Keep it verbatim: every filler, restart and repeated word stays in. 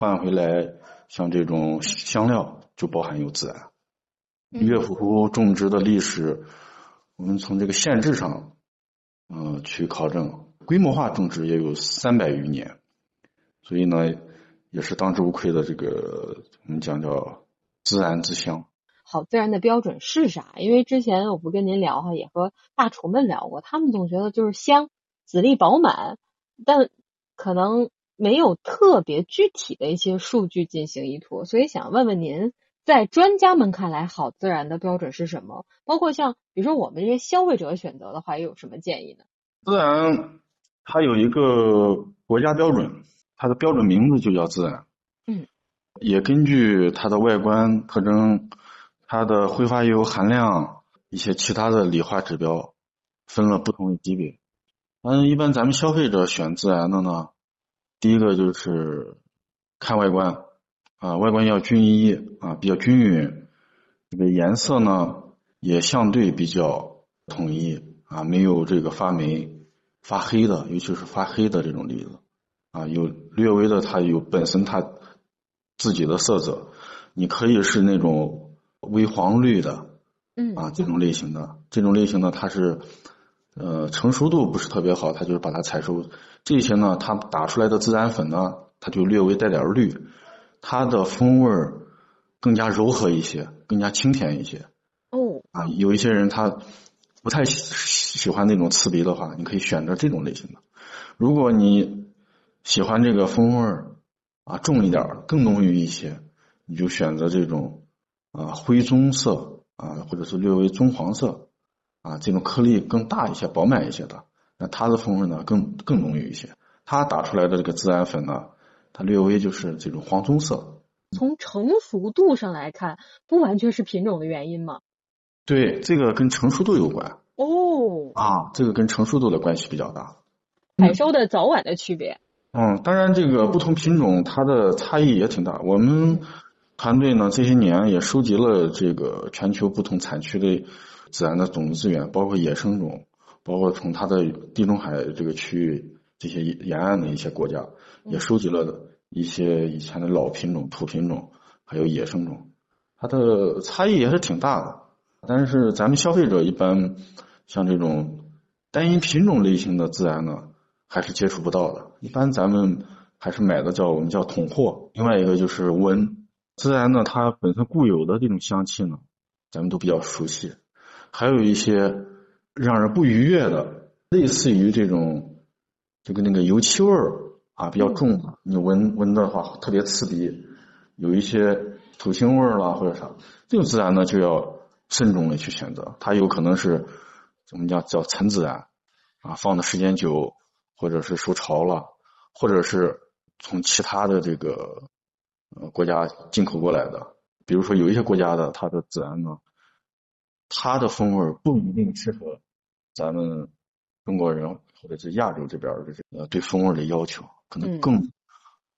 换回来像这种香料就包含有孜然。乐府湖种植的历史，我们从这个县志上，嗯、呃，去考证，规模化种植也有三百余年，所以呢，也是当之无愧的这个我们讲叫孜然之乡。 好自然的标准是啥？因为之前我不跟您聊哈，也和大厨们聊过，他们总觉得就是香，籽粒饱满，但可能没有特别具体的一些数据进行依托，所以想问问您，在专家们看来，好自然的标准是什么？包括像比如说我们这些消费者选择的话，又有什么建议呢？ 孜然它有一个国家标准，它的标准名字就叫孜然。 嗯， 也根据它的外观特征、它的挥发油含量、一些其他的理化指标，分了不同的级别。嗯，一般咱们消费者选孜然的呢，第一个就是看外观啊，外观要均一啊，比较均匀。这个颜色呢也相对比较统一啊，没有这个发霉、发黑的，尤其是发黑的这种例子啊，有略微的它有本身它自己的色泽，你可以是那种微黄绿的， 嗯啊这种类型的，这种类型的它是呃成熟度不是特别好，它就是把它采收。这些呢，它打出来的孜然粉呢，它就略微带点绿，它的风味更加柔和一些，更加清甜一些。 哦， 啊，有一些人他不太喜喜欢那种刺鼻的话，你可以选择这种类型的。如果你喜欢这个风味儿啊重一点，更浓郁一些，你就选择这种啊灰棕色啊，或者是略微棕黄色啊，这种颗粒更大一些、饱满一些的，那它的风味呢更更浓郁一些。它打出来的这个孜然粉呢，它略微就是这种黄棕色。 从成熟度上来看，不完全是品种的原因吗？ 对，这个跟成熟度有关哦， 啊，这个跟成熟度的关系比较大。 采收的早晚的区别。 嗯，当然，这个不同品种它的差异也挺大。我们团队呢这些年也收集了这个全球不同产区的自然的种子资源，包括野生种，包括从它的地中海这个区域这些沿岸的一些国家，也收集了一些以前的老品种、土品种，还有野生种，它的差异也是挺大的。但是咱们消费者一般像这种单一品种类型的孜然呢，还是接触不到的。一般咱们还是买的叫我们叫统货。另外一个就是闻孜然呢，它本身固有的这种香气呢，咱们都比较熟悉。还有一些让人不愉悦的，类似于这种这个那个油漆味儿啊比较重的，你闻闻的话特别刺鼻。有一些土腥味儿啦或者啥，这种孜然呢就要慎重的去选择，它有可能是我们叫叫陈孜然啊，放的时间久，或者是受潮了，或者是从其他的这个呃国家进口过来的。比如说有一些国家的它的孜然呢，它的风味不一定适合咱们中国人或者是亚洲这边的这个对风味的要求，可能更